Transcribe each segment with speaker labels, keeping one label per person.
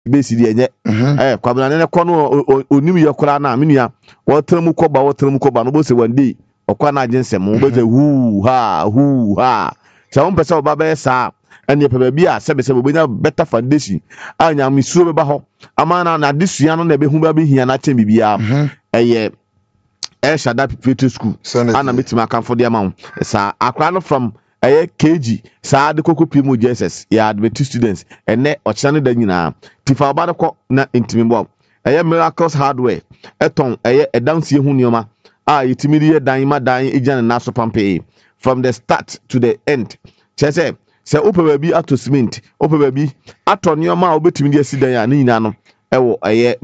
Speaker 1: base di enye kwabena ne kɔ no onim ye kora na menua wɔtram kɔba no bo se one day ɔkwa na agensem wo be hu ha sɛ wo pese oba be sa ene pe ba bi a sebe obenya better foundation anya misuro be ba hɔ amana na adesua no na be hu ba be hia na kyem bibia ɛyɛ Shada Preparatory School ana metima akamfo de ama wo sa akra no from KG sa de koko pimo JSS ya Adventist students ene ochane da nyina tifa oba de ko na intimimbo Miracles Hardware eton edansie hu nioma yitimi de dan ma dan ejane naso pampe from the start to the end chese se opa ba bi ato cement opa ba bi ato nioma obetimi de asidan ya nyina no ewo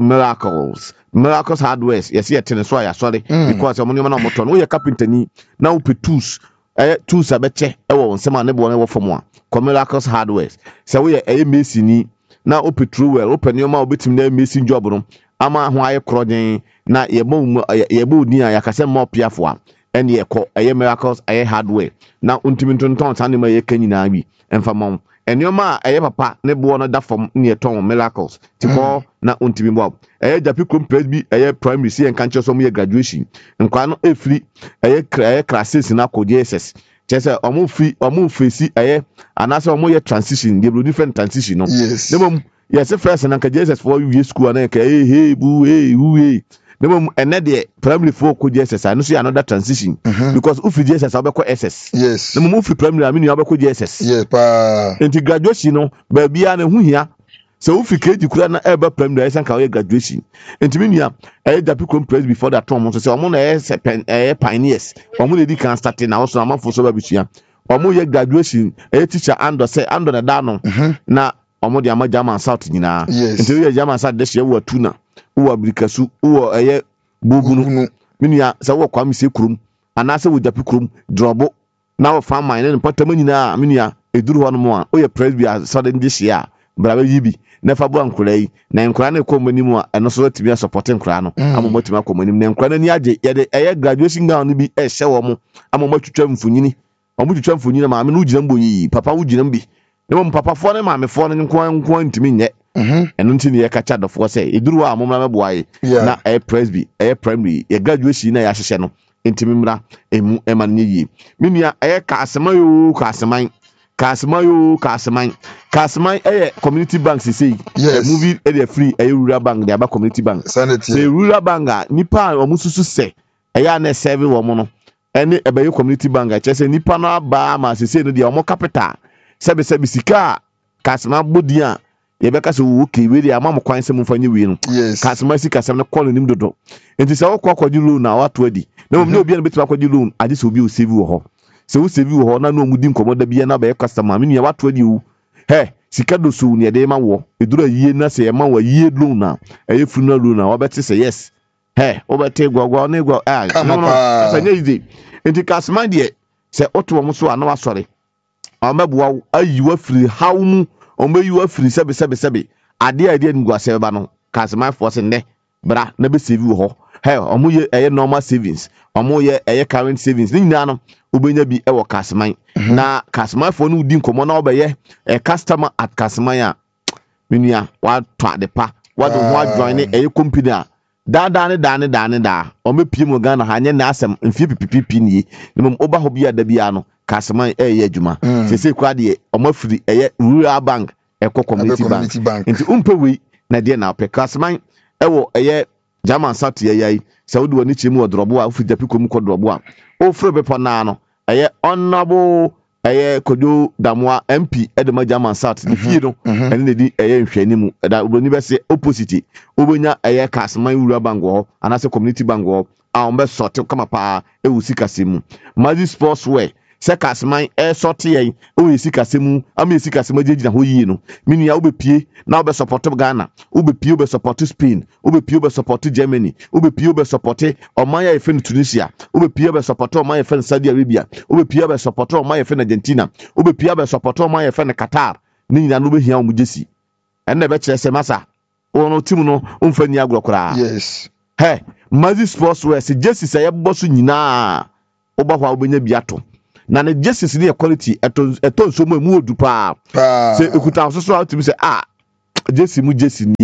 Speaker 1: Miracles Hardware yes yetene so ya sorry because omo nioma na moto no ye carpenter ni na ope tools tools abeche ewo nsema ne bo ne wo fom a Miracles Hardware se wo ye mason ni na o petrol well open nioma obetim na mason job no ama ho aye krogen na ye bo ni a yakase mo piafo a ene ye ko Miracles Hardware na untimi tonton san ne ma ye kanyina bi emfamon enioma papa ne bo no da fom ne ton Miracles tiko na untimi bo Japi Complex bi primary see enkanche so mo ye graduation nkwa no efri classes na ko JSS chese omo free anase omo ye transition dey different transition no demom yes first na ka JSS for you school na ka demom ene de primary for ko JSS no so another transition because ufi JSS obekọ SS demom ufi primary amini obekọ JSS enti graduation no ba bia na hu hia so ufi KG kura na eba primary san ka graduation enti menua Japi Complex before that time so say omo na pioneers omo na di kan start na so amafo so ba bisua omo ye graduation teacher ando na da no na omo de ama German South nyina enti ye German South de hye wo atuna wo abrikasu wo bobunu menua se wo kwam se kurum anase wo Japi kurum drobo na wo farm mine ne patama nyina menua eduru ho no mo a wo ye presbyter sudden de hye a brabe yibi na fa bo ankura yi na ankura na komani mu a eno so timi support ankura no amomotima komani mu na ankura na ni age ye graduation gown no bi hye wo mo amomotwetwa mfunyini omotwetwa mfunyini ma me no ugina mboyi papa ugina mbi na mo papa fo ne ma me fo ne nko ntimi nye eno ntini ye kacha dofo se eduru a momra meboa yi na presby primary ye graduation na ya hyehye no ntimi mra emu eman yi menua ka asemayo Kasman community bank say movie free rural bank they aba community bank say rural bank nipa omususu se na serve wo mo no ene ebe community bank a chese nipa no aba ma say no de omo capital sebe sika Kasman bodi a ye beka se wo ke we de ama mo kwan se mo fanye we no Kasman sika sem no call nim dodo enti se wo kwakwaju loan na wato adi na mo obi na betima kwakwaju loan ade se obi o save wo ho se wo save wo ho na no mudi nkomoda bia na ba customer me ne wato adi wo sika do so ne de ma wo edura yie na se ma wo yie loan na funeral loan na obeti se yes obeti gwagwa na gwa no afanya ide enti Kasman de se oto mo so ana wasore amabua ayiwa free how mu omayiwa free sebe ade ngwa se ba no Kasman force ne bra na be save wo ho omo ye normal savings omo ye current savings ni nyina no obenya bi ewo Kasman na Kasman fo no udi nkomo na obeye customer at Kasman a menua wa to adepa wa do ho adjoin company a da omo pie mo Ghana ha nye na asem mfie pipipi ni ni oba ho bia da bia no Kasman ye adwuma sese kwa de omo afiri rural bank community bank enti umpe we na de na pe Kasman ewo German South ye Saudi woni chemu odrobo a ofi Japi kom ko drobo a o fro be pona no honorable Kojo Damwa MP edema German South the fie no ene ne di nhwani mu da obroni be se opposite obonya Kasman rural bank ho anase community bank ho a on be sort kama pa ewusika semu Magic Sportswear se Kasman sort ye ewusika semu amesika semu agina ho yi no menua obepie na obe support Ghana obepie obe support Spain obepie obe support Germany obepie obe support Omaya efen Tunisia obepie obe support Omaya efen Saudi Arabia obepie obe support Omaya efen Argentina obepie obe support Omaya efen Qatar ni nyina no be hia omujesi enne be kire se masa ono tim no omfa ni agrokora
Speaker 2: yes
Speaker 1: Magic Sportswear se jesi se yeboso nyina oba hwa obenya biato na ne justice ni quality eton so mu odu pa se ekuta so so atimi se Jesse mu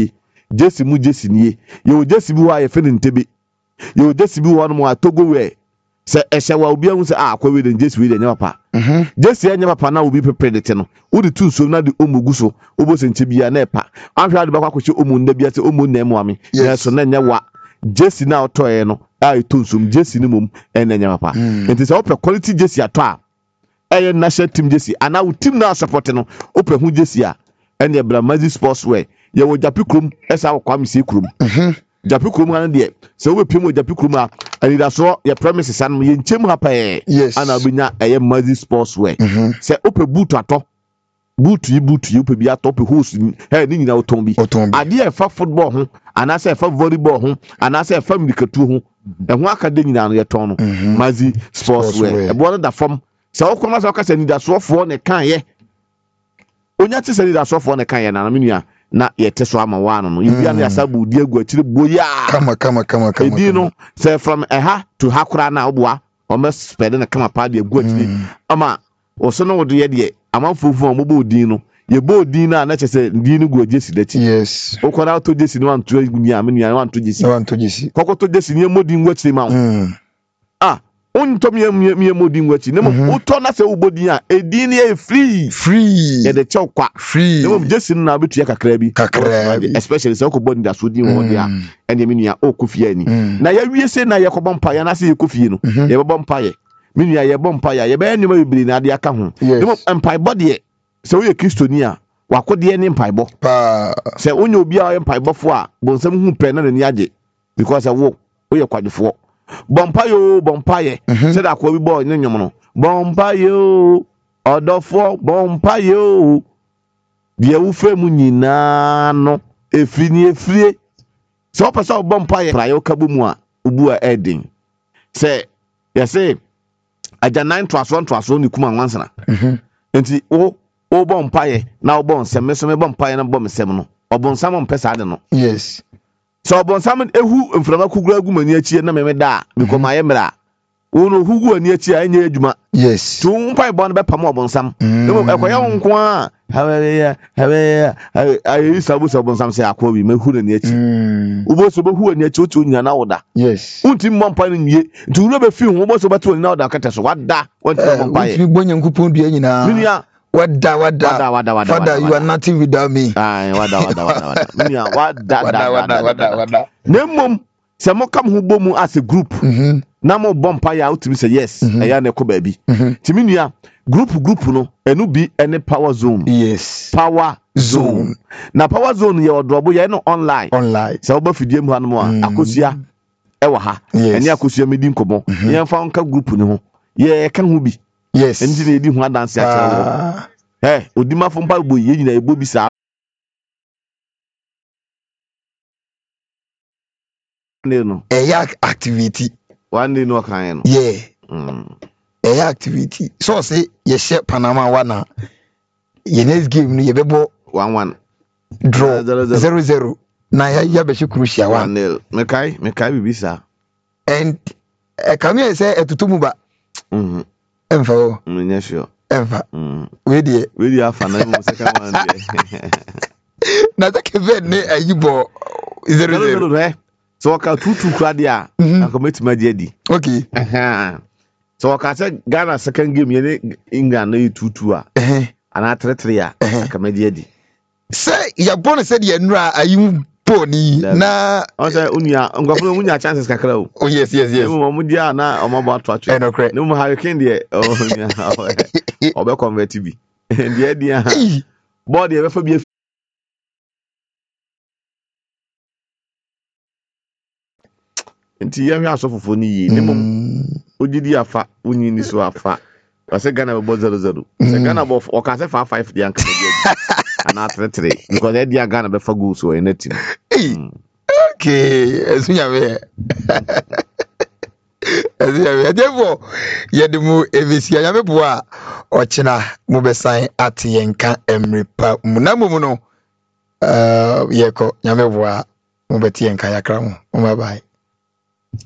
Speaker 1: nie yo Jesse bi wa ye fe ntebe yo Jesse bi wa no mo atogo we se ehye wa obi ahu se akwa we den Jesse we den papa Jesse anya papa na obi predict no wo de tu so na de omugu so obo se nche bia na epa anhwa de bakwa kwache omu nda bia se omu na emu ame ya so na nya wa Jesse na otoye no ai to nsum Jesse ni mum enya nya papa enti se ope quality Jesse ato a eye national team Jesse ana wo team na support no ope hu Jesse a ene Bramazi Sportswear ye wo Japi Krom esa kwa misi Krom Japi Krom ana de se wo piem wo Japi Krom a ani da so ye premises an ye nchem ha pa ana obinya eye Mazi Sportswear se ope boot ato boot yi ope bi ato ope host ni nyina oton bi ade e fa football ho ana se e fa volleyball ho ana se e fa mirikatu ho ho akade nyina no ye ton no Mazi Sportswear e bo no da form se wo koma se wo ka se ni da so fo ne kan ye onya ti se ni da so fo ne kan ye na menua na yete so ama wa no yibia na asabu di agu akire boya
Speaker 2: kama
Speaker 1: edi no say from eha to hakura na oboa o me spede na kama pa di agu akire ama oso no wodo ye de amanfofu o mobo odin no ye bo odin na chese din no gu Jesse dachi
Speaker 2: yes
Speaker 1: okora to Jesse no anto ni amenia anto Jesse kokoto Jesse ni modin wachire ma untom ye modin wachi nemo uto na se ubodin a edin ye free ye de chokwa
Speaker 2: free
Speaker 1: nemo Jesse na betu ye kakra bi especially se okobodi da so din wo de a ene menua okofie ni na ya wie se na ye kobom pa ya na se ye kofie no ye bobom pa ye menua ye bom pa ya be enema bibiri na de aka ho nemo empai body ye se wo ye Kristoni a wakode ne empai bo
Speaker 2: pa
Speaker 1: se onye obi a empai bofo a bonsam hu pe na ni age because wo ye kwadefo bompaye said akwa bi boy ne nyom no bompaye odofo bompaye de awufe mu nyina no efrie so pesa bompaye prayo kabumu a ubu a edin say say aja 9 +1 ni kuma wansana enti o bompaye na o bon sem so me bompaye na bom sem no obonsam mpesa de no
Speaker 2: yes
Speaker 1: so bonsam ehu mframa kugura gu mani achie na meme da biko maye mra wono hugu ani achie anya adwuma
Speaker 2: yes
Speaker 1: to mpai bon be pam bonsam ekoya nko a haweya ayi sabu bonsam se akwa bi mehu ani achie ubo so behu ani achie otu nya na woda
Speaker 2: yes
Speaker 1: unti mmpa no nwie nti wo be fi hu ubo so betu na woda kata so wada wonti mmpa ye
Speaker 2: unti bonya nkupon dua nyina
Speaker 1: minia
Speaker 2: wada father you are nothing without me
Speaker 1: wada minia wada nemom se mo kam ho bomu as a group na mo bompa ya utimi say yes eya na ko baabi timinia group no enu bi ene power zone
Speaker 2: yes
Speaker 1: power zone na power zone ye odrobo ye no online se oba fidie mu hanu a akosua ewa ha ene akosua medi nkomo ye fa onka group ni ho ye kan ho bi
Speaker 2: yes
Speaker 1: enti na edi ho dance akere odima fo mpa bo ye nyina ebo bi sa no
Speaker 2: activity
Speaker 1: one day no kan no
Speaker 2: yeah activity so say ye share Panama wana ye next game no ye bebo
Speaker 1: 1-1
Speaker 2: draw 0-0 na ya be crucial
Speaker 1: 1-0 mekai bibisa
Speaker 2: and come here say etutumu ba emfa o
Speaker 1: nya sure
Speaker 2: emfa we dey
Speaker 1: afa na mo second one dey
Speaker 2: na take vet ne ayibo 0-0
Speaker 1: so waka tutu kra dia akometi magiadi
Speaker 2: okay
Speaker 1: so waka say Ghana second game ye England na tutu a ana 3-3 a akomediadi
Speaker 2: say ya bonus said ye nura ayi poni na
Speaker 1: o say unya ngofo unya chances kakra o
Speaker 2: oh yes
Speaker 1: mo dia na o mabo atwacho ne mo hurricane de o be convert bi dia dia board ye be fa bi nti yami asofofo ni yi nemo ogidi afa unyi ni so afa wase Ghana be 0-0 se Ghana bo o ka se 5-5 dia nka dia ana 3-3 because e dia Ghana be fa goal so en team
Speaker 2: okay esunya be therefore yedemu evisia ya be bo a o china mo be sign at yenka emripa munamu no yeko nyame bo a mo be tie nka yakra mo bye bye